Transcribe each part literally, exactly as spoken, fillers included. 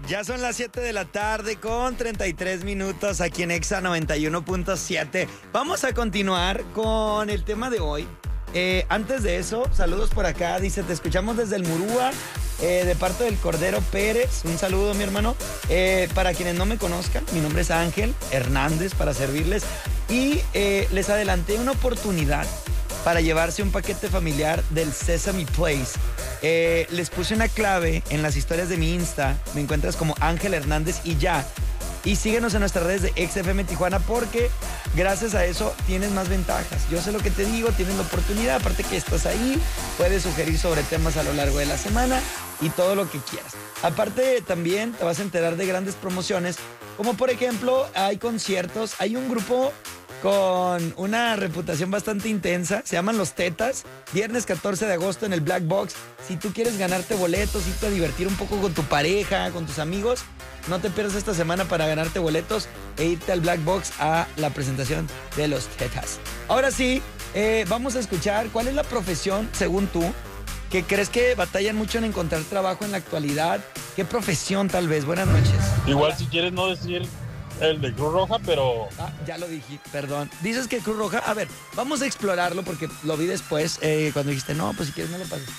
Ya son las siete de la tarde con treinta y tres minutos aquí en Exa noventa y uno punto siete. Vamos a continuar con el tema de hoy. Eh, antes de eso, saludos por acá. Dice, te escuchamos desde el Murúa, eh, de parte del Cordero Pérez. Un saludo, mi hermano. Eh, para quienes no me conozcan, mi nombre es Ángel Hernández, para servirles. Y eh, les adelanté una oportunidad para llevarse un paquete familiar del Sesame Place. Eh, les puse una clave en las historias de mi Insta. Me encuentras como Ángel Hernández y ya. Y síguenos en nuestras redes de X F M Tijuana, porque gracias a eso tienes más ventajas. Yo sé lo que te digo, tienes la oportunidad, aparte que estás ahí, puedes sugerir sobre temas a lo largo de la semana y todo lo que quieras. Aparte, también te vas a enterar de grandes promociones, como por ejemplo, hay conciertos, hay un grupo con una reputación bastante intensa, se llaman Los Tetas, viernes catorce de agosto en el Black Box. Si tú quieres ganarte boletos, irte a divertir un poco con tu pareja, con tus amigos, no te pierdas esta semana para ganarte boletos e irte al Black Box a la presentación de Los Tetas. Ahora sí, eh, vamos a escuchar cuál es la profesión, según tú, que crees que batallan mucho en encontrar trabajo en la actualidad. ¿Qué profesión tal vez? Buenas noches. Igual si quieres no decir el de Cruz Roja, pero... Ah, ya lo dije, perdón. Dices que Cruz Roja... A ver, vamos a explorarlo porque lo vi después, eh, cuando dijiste, no, pues si quieres no lo pases.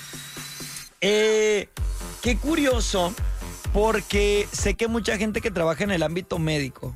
Eh, qué curioso, porque sé que mucha gente que trabaja en el ámbito médico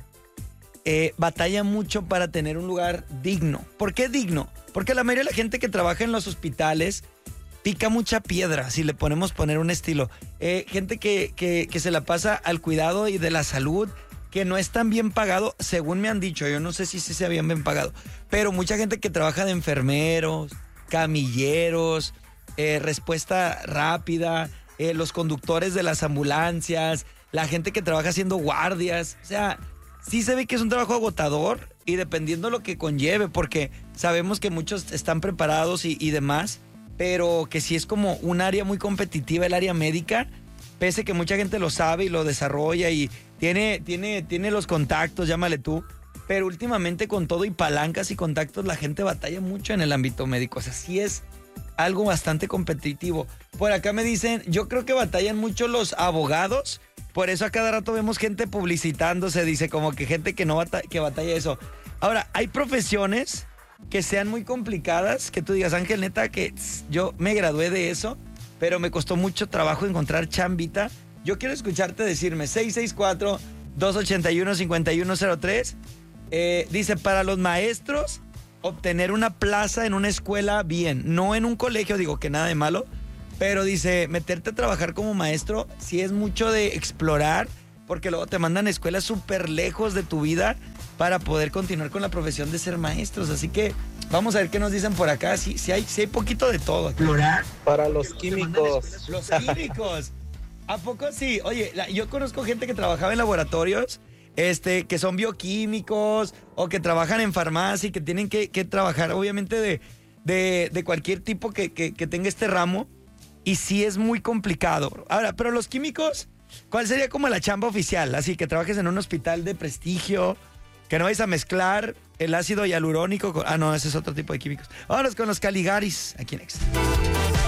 eh, batalla mucho para tener un lugar digno. ¿Por qué digno? Porque la mayoría de la gente que trabaja en los hospitales pica mucha piedra, si le ponemos poner un estilo. Eh, gente que, que, que se la pasa al cuidado y de la salud, que no es tan bien pagado, según me han dicho. Yo no sé si sí se habían bien pagado, pero mucha gente que trabaja de enfermeros, camilleros, eh, respuesta rápida, eh, los conductores de las ambulancias, la gente que trabaja haciendo guardias. O sea, sí se ve que es un trabajo agotador y dependiendo lo que conlleve, porque sabemos que muchos están preparados y, y demás, pero que sí es como un área muy competitiva, el área médica, pese que mucha gente lo sabe y lo desarrolla y tiene, tiene, tiene los contactos, llámale tú, pero últimamente con todo y palancas y contactos la gente batalla mucho en el ámbito médico. O sea, sí es algo bastante competitivo. Por acá me dicen, yo creo que batallan mucho los abogados, por eso a cada rato vemos gente publicitándose, dice, como que gente que no batalla, que batalla eso. Ahora, hay profesiones que sean muy complicadas, que tú digas, Ángel, neta, que tss, yo me gradué de eso, pero me costó mucho trabajo encontrar chambita. Yo quiero escucharte decirme, seis seis cuatro, dos ocho uno, cinco uno cero tres. Eh, dice, para los maestros, obtener una plaza en una escuela, bien. No en un colegio, digo que nada de malo. Pero dice, meterte a trabajar como maestro, sí es mucho de explorar, porque luego te mandan a escuelas súper lejos de tu vida para poder continuar con la profesión de ser maestros. Así que vamos a ver qué nos dicen por acá. Sí, sí, hay, sí hay poquito de todo. Explorar. Para los químicos. Los químicos. ¿A poco sí? Oye, la, yo conozco gente que trabajaba en laboratorios, este, que son bioquímicos o que trabajan en farmacia y que tienen que, que trabajar, obviamente, de, de, de cualquier tipo que, que, que tenga este ramo. Y sí es muy complicado. Ahora, pero los químicos, ¿cuál sería como la chamba oficial? Así que trabajes en un hospital de prestigio, que no vayas a mezclar el ácido hialurónico con... Ah, no, ese es otro tipo de químicos. Vámonos con los Caligaris, aquí en Extra.